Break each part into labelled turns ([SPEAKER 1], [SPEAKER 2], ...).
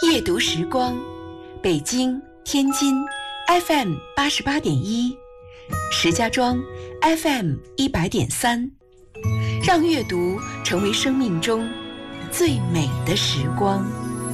[SPEAKER 1] 夜读时光，北京、天津 FM 88.1，石家庄 FM 100.3，让阅读成为生命中最美的时光。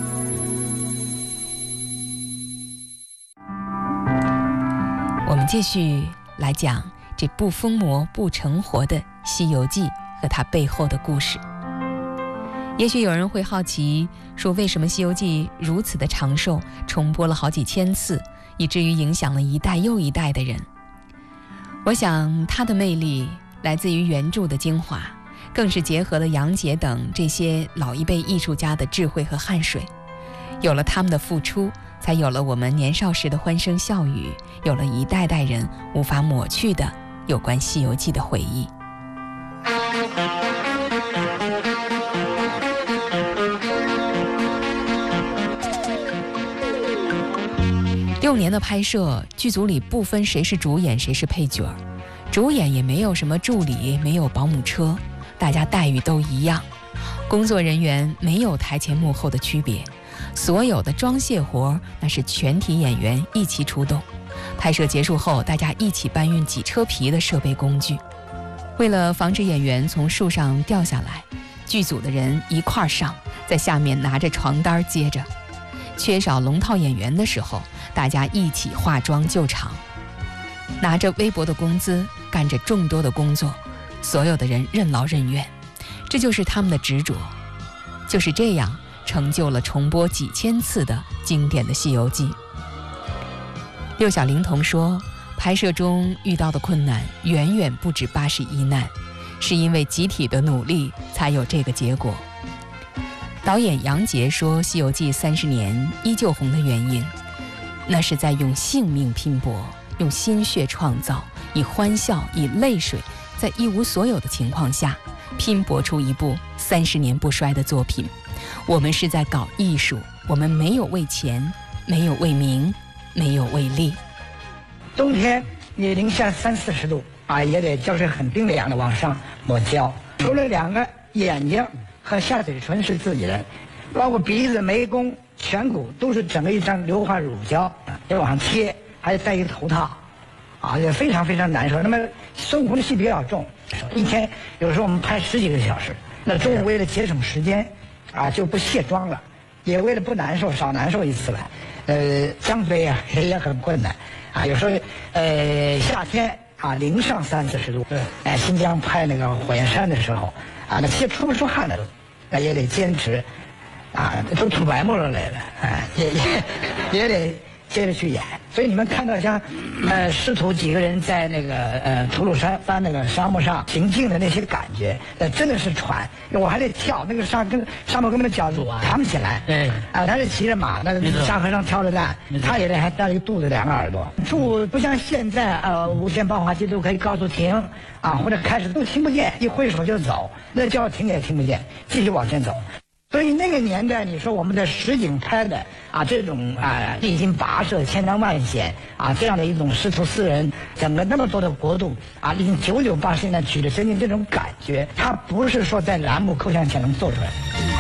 [SPEAKER 2] 我们继续来讲这不疯魔不成活的《西游记》和它背后的故事。也许有人会好奇，说为什么《西游记》如此的长寿，重播了好几千次，以至于影响了一代又一代的人。我想它的魅力来自于原著的精华，更是结合了杨洁等这些老一辈艺术家的智慧和汗水。有了他们的付出，才有了我们年少时的欢声笑语，有了一代代人无法抹去的有关《西游记》的回忆。6年的拍摄，剧组里不分谁是主演谁是配角，主演也没有什么助理，没有保姆车，大家待遇都一样，工作人员没有台前幕后的区别，所有的装卸活那是全体演员一起出动。拍摄结束后，大家一起搬运几车皮的设备工具。为了防止演员从树上掉下来，剧组的人一块上，在下面拿着床单接着。缺少龙套演员的时候，大家一起化妆救场，拿着微薄的工资，干着众多的工作，所有的人任劳任怨，这就是他们的执着。就是这样成就了重播几千次的经典的《西游记》。六小龄童说，拍摄中遇到的困难远远不止81难，是因为集体的努力才有这个结果。导演杨洁说，《西游记》30年依旧红的原因，那是在用性命拼搏，用心血创造，以欢笑，以泪水，在一无所有的情况下，拼搏出一部30年不衰的作品。我们是在搞艺术，我们没有为钱，没有为名，没有为利。
[SPEAKER 3] 冬天你零下30-40度啊，也得胶水很冰凉的往上抹胶。除了2个眼睛和下嘴唇是自己的，包括鼻子、眉弓、颧骨都是整个一张硫化乳胶，要往上贴，还得戴一个头套，啊，也非常非常难受。那么孙悟空的戏比较重，一天有时候我们拍10几个小时，那中午为了节省时间，啊，就不卸妆了，也为了不难受，少难受一次了。张嘴啊也很困难，啊，有时候夏天啊零上30-40度，新疆拍那个火焰山的时候，啊，那些出不出汗的，那也得坚持，啊，都吐白沫来了，也得接着去演。所以你们看到像师徒几个人在那个吐鲁番那个沙漠上行进的那些感觉，那真的是喘，我还得跳，那个沙漠根本的脚扛不起来，他是骑着马，那个沙河上挑着担，他也得还带一个肚子2个耳朵，住不像现在无线报话机都可以告诉停啊，或者开始都听不见，一挥手就走，那叫停也听不见，继续往前走。所以那个年代，你说我们在实景拍的啊，这种历经跋涉、千难万险啊，这样的一种师徒4人，整个那么多的国度啊，历经久久80年取得真正这种感觉，它不是说在栏目扣像前能做出来。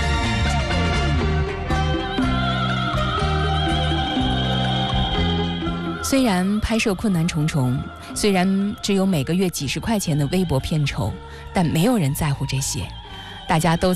[SPEAKER 2] 虽然拍摄困难重重，虽然只有每个月几10块钱的微薄片酬，但没有人在乎这些，大家都